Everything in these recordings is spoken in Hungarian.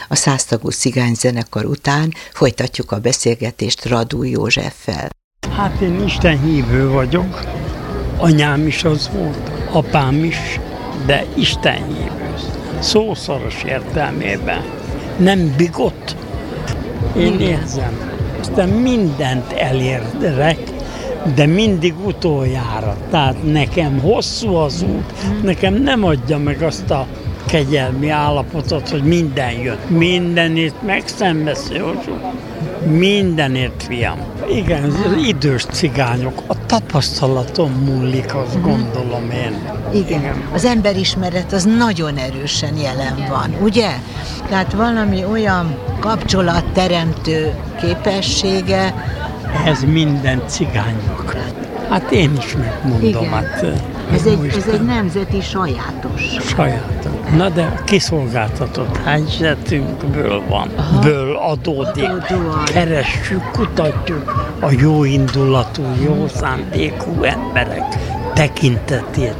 a 100 tagú cigányzenekar után folytatjuk a beszélgetést Radúj Józseffel. Hát én istenhívő vagyok, anyám is az volt, apám is, de istenhívő, szószoros értelmében. Nem bigott. Én érzem, aztán mindent elérek, de mindig utoljára. Tehát nekem hosszú az út, nekem nem adja meg azt a kegyelmi állapotot, hogy minden jött. Mindenért megszembeszélünk. Mindenért, fiam. Igen, az idős cigányok, a tapasztalaton múlik, azt gondolom én. Igen. Az emberismeret az nagyon erősen jelen van, ugye? Tehát valami olyan kapcsolatteremtő képessége. Ez minden cigánynak. Hát én is megmondom. Igen. Hát, ez egy nemzeti sajátos. Sajátos. Na de kiszolgáltatott helyzetünkből van, ből adódik. Keressük, kutatjuk a jó indulatú, jó szándékú emberek tekintetét.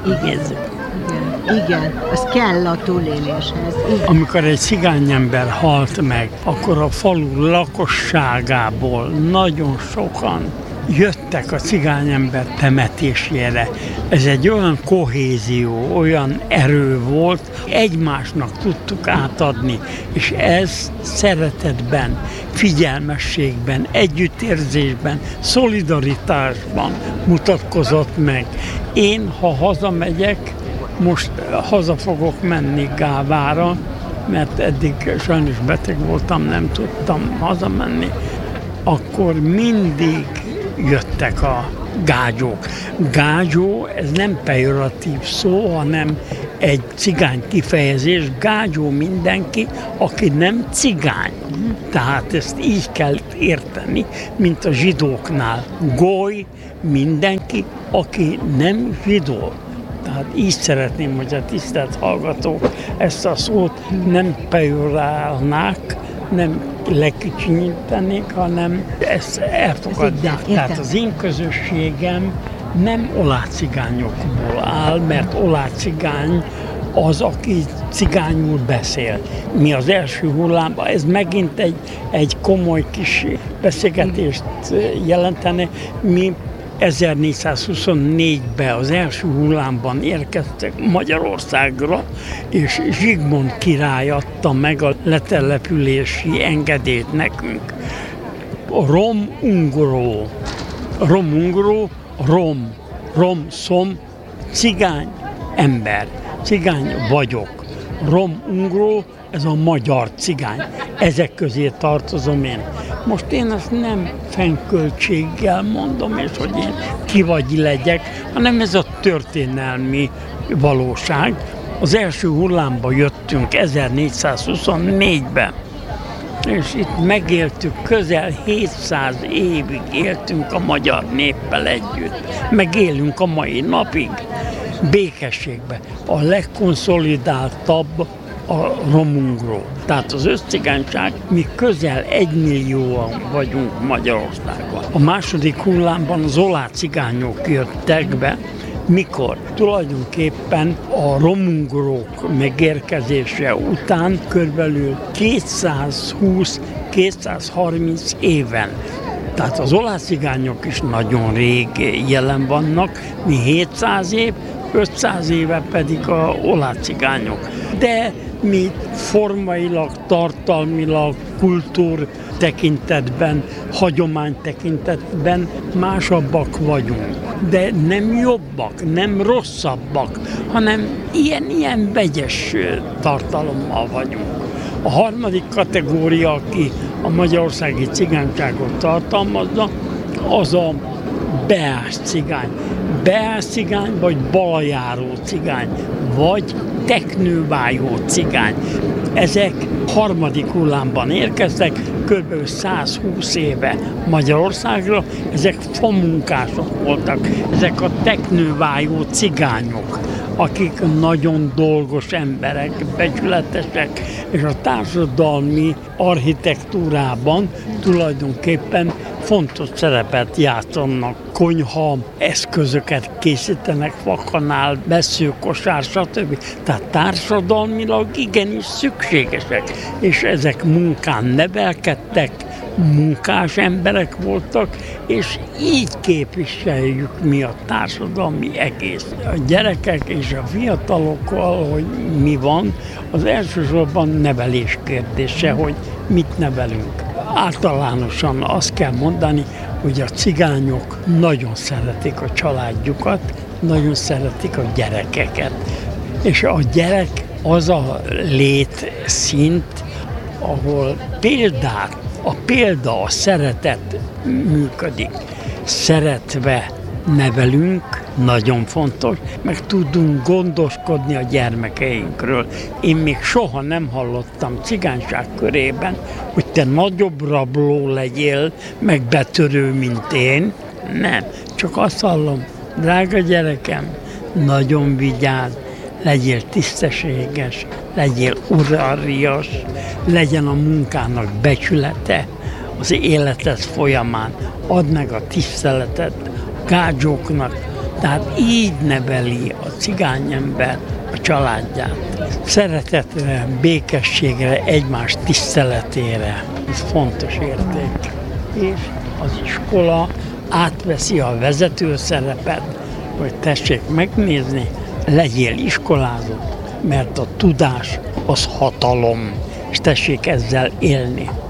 Igen, az kell a túléléshez. Igen. Amikor egy cigányember halt meg, akkor a falu lakosságából nagyon sokan jöttek a cigányember temetésére. Ez egy olyan kohézió, olyan erő volt, egymásnak tudtuk átadni, és ez szeretetben, figyelmességben, együttérzésben, szolidaritásban mutatkozott meg. Én, ha hazamegyek, most haza fogok menni Gávára, mert eddig sajnos beteg voltam, nem tudtam hazamenni, akkor mindig jöttek a gágyók. Gágyó, ez nem pejoratív szó, hanem egy cigány kifejezés. Gágyó mindenki, aki nem cigány. Tehát ezt így kell érteni, mint a zsidóknál. Goly mindenki, aki nem zsidó. Tehát így szeretném, hogy a tisztelt hallgatók ezt a szót nem pejorálnák, nem lekicsinyítenék, hanem ezt elfogadják. Tehát az én közösségem nem olácigányokból áll, mert olácigány az, aki cigányul beszél. Mi az első hullámban, ez megint egy komoly kis beszélgetést jelentene. Mi 1424-ben az első hullámban érkeztek Magyarországra, és Zsigmond király adta meg a letelepülési engedélyt nekünk. Rom-szom, cigány ember, cigány vagyok. Rom-ungró, ez a magyar cigány. Ezek közé tartozom én. Most én ezt nem fennköltséggel mondom, és hogy én ki vagy legyek, hanem ez a történelmi valóság. Az első hullámba jöttünk 1424-ben, és itt megéltük, közel 700 évig éltünk a magyar néppel együtt. Megélünk a mai napig békességbe. A legkonszolidáltabb a romungró. Tehát az összcigányság, mi közel 1 millióan vagyunk Magyarországon. A második hullámban az olácigányok jöttek be, mikor tulajdonképpen a romungrók megérkezése után körülbelül 220-230 éven. Tehát az olácigányok is nagyon rég jelen vannak, mi 700 év, 500 éve pedig a olácigányok. De mi formailag, tartalmilag, kultúr tekintetben, hagyomány tekintetben másabbak vagyunk. De nem jobbak, nem rosszabbak, hanem ilyen vegyes tartalommal vagyunk. A harmadik kategória, aki a magyarországi cigányságot tartalmazza, az a beás cigány. Beás cigány, vagy balajáró cigány, vagy teknővájó cigány. Ezek harmadik hullámban érkeztek, kb. 120 éve Magyarországra, ezek famunkások voltak, ezek a teknővájó cigányok, akik nagyon dolgos emberek, becsületesek, és a társadalmi architektúrában tulajdonképpen fontos szerepet játszanak, konyha eszközöket készítenek, vakanál, beszőkosár, stb. Tehát társadalmilag igenis szükségesek, és ezek munkán nevelkedtek, munkás emberek voltak, és így képviseljük mi a társadalmi egész. A gyerekek és a fiatalokkal, hogy mi van, az elsősorban nevelés kérdése, hogy mit nevelünk. Általánosan azt kell mondani, hogy a cigányok nagyon szeretik a családjukat, nagyon szeretik a gyerekeket. És a gyerek az a létszint, ahol a példa, a szeretet működik. Szeretve nevelünk, nagyon fontos, meg tudunk gondoskodni a gyermekeinkről. Én még soha nem hallottam cigányság körében, hogy te nagyobb rabló legyél, meg betörő, mint én. Nem, csak azt hallom, drága gyerekem, nagyon vigyázz, legyél tisztességes, legyél udvarias, legyen a munkának becsülete az életed folyamán, add meg a tiszteletet a gágyóknak, tehát így neveli a cigányember a családját. Szeretetre, békességre, egymás tiszteletére, ez fontos érték. És az iskola átveszi a vezető szerepet, hogy tessék megnézni, legyél iskolázott, mert a tudás az hatalom, és tessék ezzel élni.